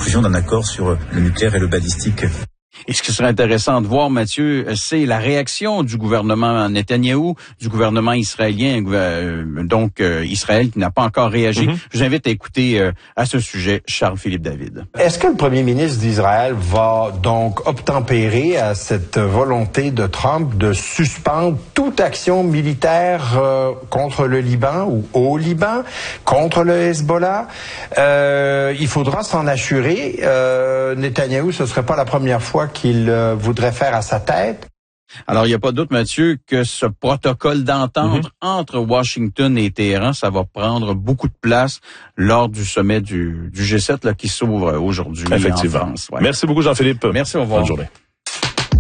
conclusion d'un accord sur le nucléaire et le balistique. Et ce qui serait intéressant de voir, Mathieu, c'est la réaction du gouvernement Netanyahou, du gouvernement israélien, Israël qui n'a pas encore réagi. Je vous invite à écouter à ce sujet Charles-Philippe David. Est-ce que le premier ministre d'Israël va donc obtempérer à cette volonté de Trump de suspendre toute action militaire contre le Liban ou au Liban, contre le Hezbollah? Il faudra s'en assurer. Netanyahou, ce serait pas la première fois qu'il voudrait faire à sa tête. Alors, il n'y a pas de doute, Mathieu, que ce protocole d'entente entre Washington et Téhéran, ça va prendre beaucoup de place lors du sommet du G7 là, qui s'ouvre aujourd'hui en France. Ouais. Merci beaucoup, Jean-Philippe. Merci, au revoir. Bonne journée.